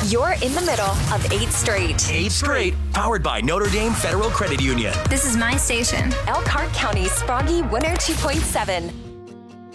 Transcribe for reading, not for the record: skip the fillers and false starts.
You're in the middle of 8 Straight. 8 Straight, powered by Notre Dame Federal Credit Union. This is my station. Elkhart County Sproggy 102.7.